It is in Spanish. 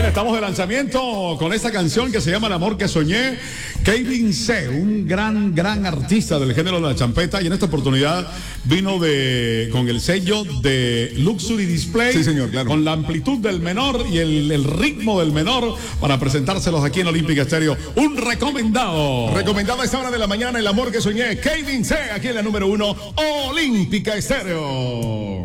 Bueno, estamos de lanzamiento con esta canción que se llama El amor que soñé. Kevin C, un gran artista del género de la champeta, y en esta oportunidad vino con el sello de Luxury Display. Sí, señor, claro. Con la amplitud del menor y el ritmo del menor para presentárselos aquí en Olímpica Estéreo. Un recomendado. Recomendado a esta hora de la mañana, El amor que soñé. Kevin C, aquí en la número 1, Olímpica Estéreo.